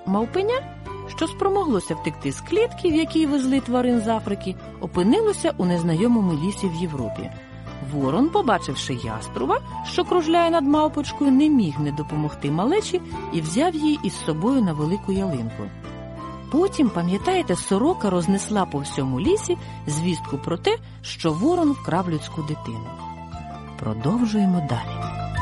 Мавпеня, що спромоглося втекти з клітки, в якій везли тварин з Африки, опинилося у незнайомому лісі в Європі. Ворон, побачивши яструба, що кружляє над мавпочкою, не міг не допомогти малечі і взяв її із собою на велику ялинку. Потім, пам'ятаєте, сорока рознесла по всьому лісі звістку про те, що ворон вкрав людську дитину. Продовжуємо далі.